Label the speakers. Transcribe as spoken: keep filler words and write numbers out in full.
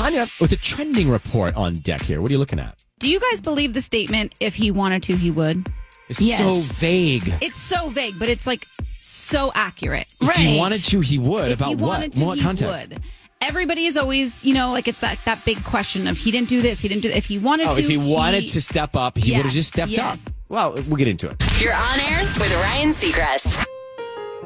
Speaker 1: Tanya with a trending report on deck here. What are you looking at?
Speaker 2: Do you guys believe the statement, if he wanted to, he would?
Speaker 1: It's
Speaker 2: Yes.
Speaker 1: so vague.
Speaker 2: It's so vague, but it's like so accurate.
Speaker 1: If
Speaker 2: right.
Speaker 1: he wanted to, he would.
Speaker 2: If
Speaker 1: About
Speaker 2: he
Speaker 1: what?
Speaker 2: wanted to,
Speaker 1: what
Speaker 2: he
Speaker 1: context?
Speaker 2: would. Everybody is always, you know, like it's that, that big question of he didn't do this, he didn't do that. If he wanted
Speaker 1: Oh,
Speaker 2: to,
Speaker 1: if he wanted to step up, he
Speaker 2: Yeah.
Speaker 1: would have just stepped
Speaker 2: Yes.
Speaker 1: up. Well, we'll get into it.
Speaker 3: You're on air with Ryan Seacrest.